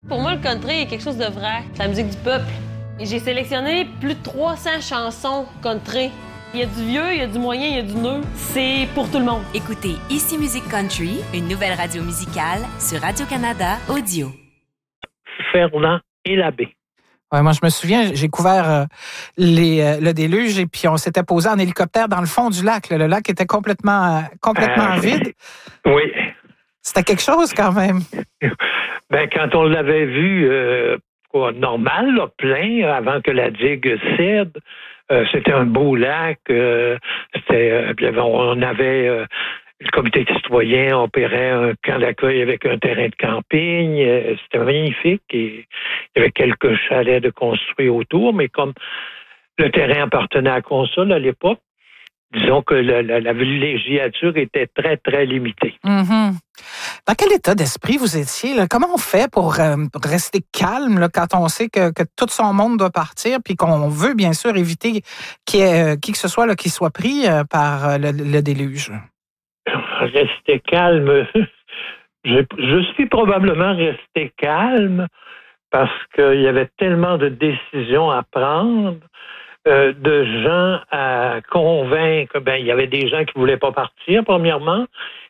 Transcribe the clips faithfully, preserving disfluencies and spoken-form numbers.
Pour moi, le country est quelque chose de vrai. C'est la musique du peuple. Et j'ai sélectionné plus de trois cents chansons country. Il y a du vieux, il y a du moyen, il y a du neuf. C'est pour tout le monde. Écoutez Ici Musique Country, une nouvelle radio musicale sur Radio-Canada Audio. Fernand et l'abbé. Ouais, moi, je me souviens, j'ai couvert euh, les, euh, le déluge et puis on s'était posé en hélicoptère dans le fond du lac. Là. Le lac était complètement, euh, complètement euh, vide. Oui. C'était quelque chose quand même. Ben, quand on l'avait vu euh, quoi, normal, là, plein, avant que la digue cède, euh, c'était un beau lac. Euh, c'était, euh, on avait... Euh, Le comité citoyen opérait un camp d'accueil avec un terrain de camping. C'était magnifique. Et il y avait quelques chalets de construits autour, mais comme le terrain appartenait à Consol à l'époque, disons que la, la, la villégiature était très, très limitée. Mm-hmm. Dans quel état d'esprit vous étiez? Là? Comment on fait pour euh, rester calme là, quand on sait que, que tout son monde doit partir puis qu'on veut bien sûr éviter qu'il y ait euh, qui que ce soit là, qui soit pris euh, par euh, le, le déluge? Rester calme. Je, je suis probablement resté calme parce qu'il y avait tellement de décisions à prendre, euh, de gens à convaincre. Ben, il y avait des gens qui voulaient pas partir, premièrement,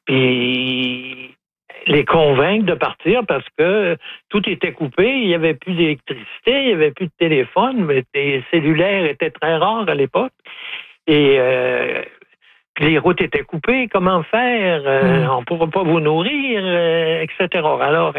puis les convaincre de partir parce que tout était coupé, il n'y avait plus d'électricité, il n'y avait plus de téléphone, mais les cellulaires étaient très rares à l'époque. Et euh, Puis les routes étaient coupées, comment faire? Euh, mmh. On ne pourra pas vous nourrir, euh, et cetera. Alors,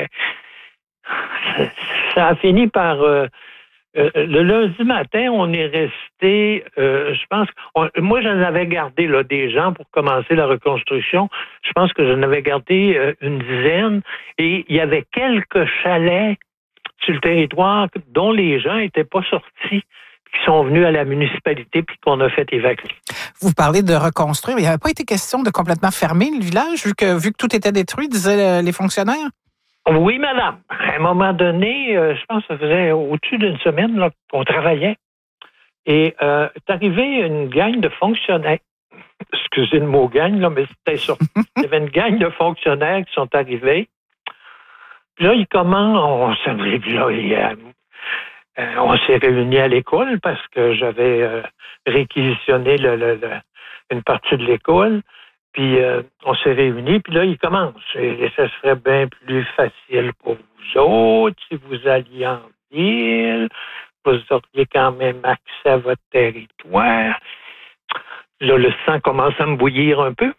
euh, ça a fini par... Euh, euh, le lundi matin, on est resté, euh, je pense... On, moi, j'en avais gardé là, des gens pour commencer la reconstruction. Je pense que j'en avais gardé euh, une dizaine. Et il y avait quelques chalets sur le territoire dont les gens n'étaient pas sortis, qui sont venus à la municipalité puis qu'on a fait évacuer. Vous parlez de reconstruire, mais il n'y avait pas été question de complètement fermer le village, vu que, vu que tout était détruit, disaient les fonctionnaires? Oui, madame. À un moment donné, euh, je pense que ça faisait au-dessus d'une semaine là, qu'on travaillait. Et euh, est arrivé une gang de fonctionnaires. Excusez le mot gang, là, mais c'était ça. Il y avait une gang de fonctionnaires qui sont arrivés. Puis là, ils commencent... On s'est là, il Euh, on s'est réunis à l'école parce que j'avais euh, réquisitionné le, le, le, une partie de l'école. Puis euh, on s'est réunis, puis là, ils commencent. Et, et ça serait bien plus facile pour vous autres si vous alliez en ville. Vous auriez quand même accès à votre territoire. Là, le sang commence à me bouillir un peu.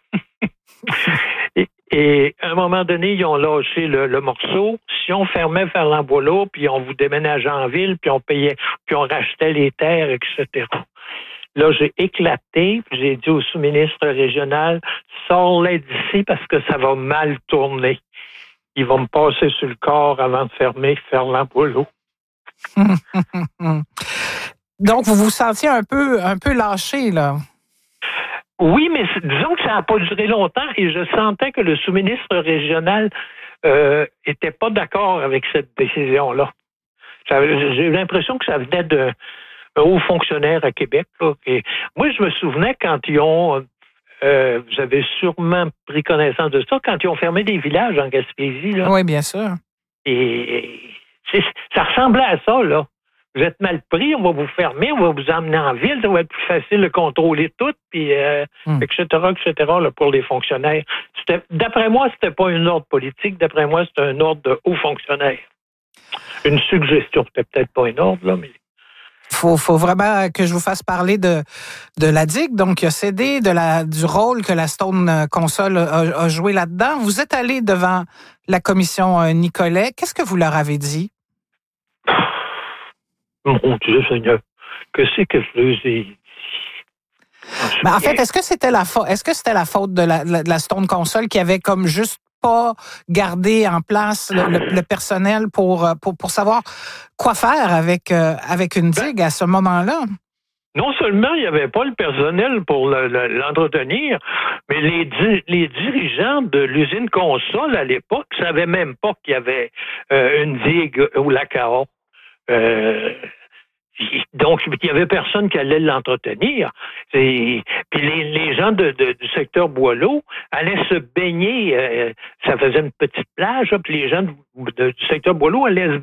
et, et à un moment donné, ils ont lâché le, le morceau. Si on fermait Ferland-Boileau, puis on vous déménageait en ville, puis on payait, puis on rachetait les terres, et cetera. Là, j'ai éclaté, puis j'ai dit au sous-ministre régional, sors-les d'ici parce que ça va mal tourner. Ils vont me passer sur le corps avant de fermer Ferland-Boileau. Donc, vous vous sentiez un peu, un peu lâché, là? Oui, mais disons que ça n'a pas duré longtemps et je sentais que le sous-ministre régional euh, était pas d'accord avec cette décision-là. Ça, j'ai eu l'impression que ça venait d'un haut fonctionnaire à Québec. Là, et moi, je me souvenais quand ils ont... Euh, vous avez sûrement pris connaissance de ça, quand ils ont fermé des villages en Gaspésie. Là. Oui, bien sûr. Et c'est, ça ressemblait à ça, là. Vous êtes mal pris, on va vous fermer, on va vous emmener en ville, ça va être plus facile de contrôler tout, puis euh, mm. et cetera, et cetera là, pour les fonctionnaires. C'était, d'après moi, c'était pas un ordre politique, d'après moi, c'était un ordre de hauts fonctionnaires. Une suggestion, c'était peut-être pas un ordre, là, mais... Faut, faut vraiment que je vous fasse parler de, de la digue, donc il a cédé de la, du rôle que la Stone Consol a, a joué là-dedans. Vous êtes allé devant la commission Nicolet. Qu'est-ce que vous leur avez dit? Mon Dieu Seigneur, que c'est que je les ai dit? Ben, en fait, est-ce que c'était la faute, est-ce que c'était la faute de la, de la Stone Consol qui avait comme juste pas gardé en place le, le, le personnel pour, pour, pour savoir quoi faire avec, euh, avec une digue à ce moment-là? Non seulement il n'y avait pas le personnel pour le, le, l'entretenir, mais les, di- les dirigeants de l'usine Consol à l'époque ne savaient même pas qu'il y avait euh, une digue au lac Aon. Euh, donc, il n'y avait personne qui allait l'entretenir. Et, puis les, les gens de, de, du secteur Boileau allaient se baigner. Euh, ça faisait une petite plage, puis les gens de, de, du secteur Boileau allaient se